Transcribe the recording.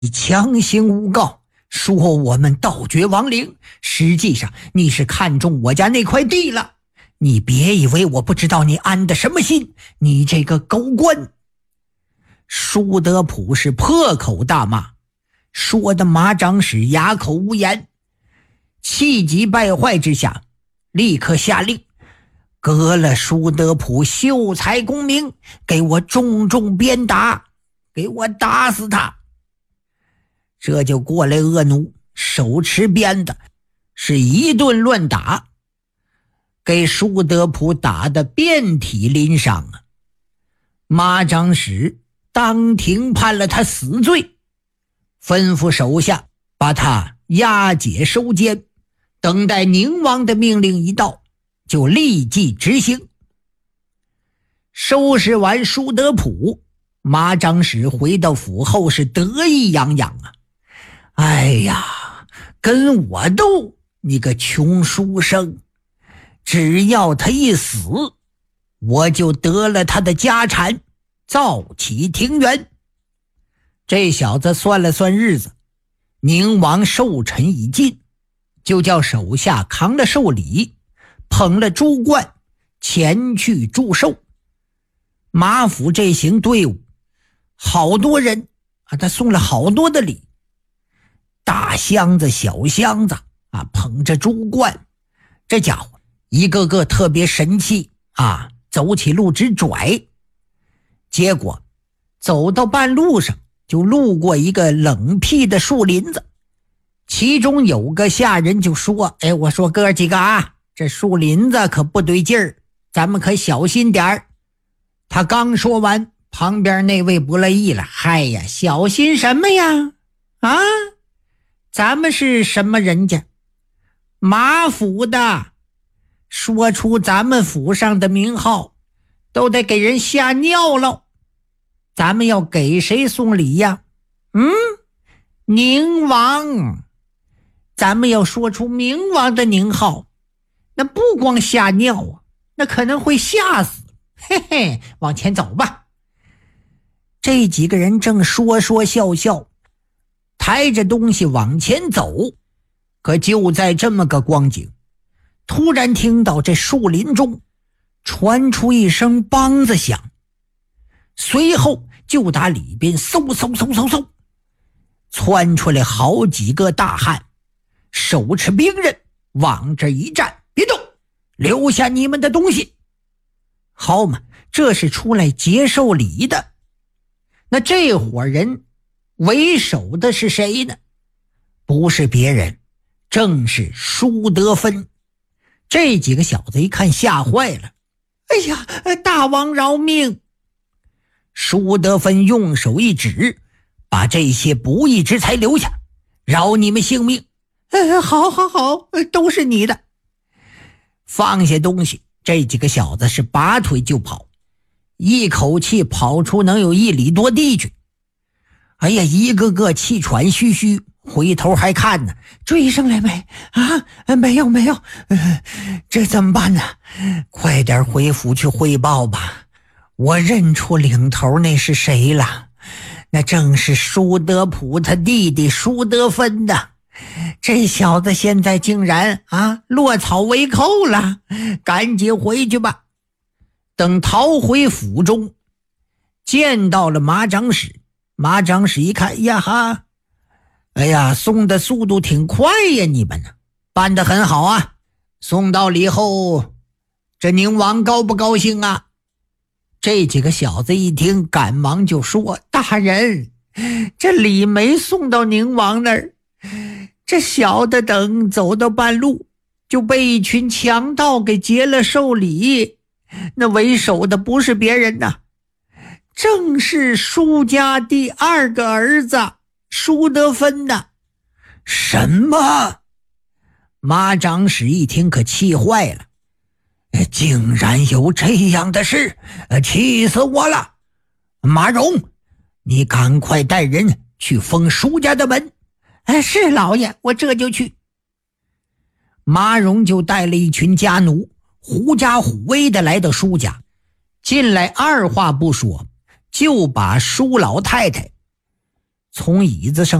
你强行诬告，说我们盗掘亡灵，实际上你是看中我家那块地了。你别以为我不知道你安的什么心，你这个狗官！”舒德普是破口大骂，说的马长史哑口无言。气急败坏之下，立刻下令革了舒德普秀才功名，给我重重鞭打，给我打死他。这就过来恶奴，手持鞭子，是一顿乱打，给舒德普打得遍体鳞伤啊！马长史当庭判了他死罪，吩咐手下把他押解收监，等待宁王的命令一到，就立即执行。收拾完舒德普，马长史回到府后是得意洋洋啊！哎呀，跟我斗，你个穷书生！只要他一死，我就得了他的家产，造起庭园。这小子算了算日子，宁王寿辰已尽，就叫手下扛了寿礼，捧了珠冠，前去祝寿。马府这行队伍好多人啊，他送了好多的礼，大箱子小箱子啊，捧着珠冠，这家伙一个个特别神气啊，走起路直拽。结果走到半路上，就路过一个冷僻的树林子，其中有个下人就说：“哎，我说哥几个啊，这树林子可不对劲儿，咱们可小心点儿。”他刚说完，旁边那位不乐意了：“嗨呀，小心什么呀？啊，咱们是什么人家？马府的，说出咱们府上的名号，都得给人吓尿了。咱们要给谁送礼呀？宁王。咱们要说出明王的宁号，那不光吓尿啊，那可能会吓死。嘿嘿，往前走吧。”这几个人正说说笑笑，抬着东西往前走。可就在这么个光景，突然听到这树林中传出一声梆子响，随后就打里边嗖嗖嗖嗖嗖窜出来好几个大汉，手持兵刃往这一站：“别动，留下你们的东西。”好嘛，这是出来接受礼的。那这伙人为首的是谁呢？不是别人，正是舒德芬。这几个小子一看吓坏了：“哎呀，大王饶命！”舒德芬用手一指，把这些不义之财留下，饶你们性命。好好好，都是你的。放下东西，这几个小子是拔腿就跑，一口气跑出能有1里多地去。哎呀，一个个气喘吁吁，回头还看呢，追上来没啊？没有，这怎么办呢？快点回府去汇报吧。我认出领头那是谁了，那正是舒德普他弟弟舒德芬的。这小子现在竟然落草为寇了，赶紧回去吧。等逃回府中，见到了马长史。马长史一看，哎呀，送的速度挺快呀，你们呢办得很好啊。送到礼后，这宁王高不高兴啊？这几个小子一听，赶忙就说：“大人，这礼没送到宁王那儿，这小的等走到半路，就被一群强盗给劫了寿礼。那为首的不是别人呐，正是舒家第2个儿子舒德芬呐。”什么？马长史一听可气坏了，竟然有这样的事，气死我了！马荣，你赶快带人去封舒家的门。是老爷，我这就去。马荣就带了一群家奴，狐假虎威的来到舒家，进来二话不说，就把舒老太太从椅子上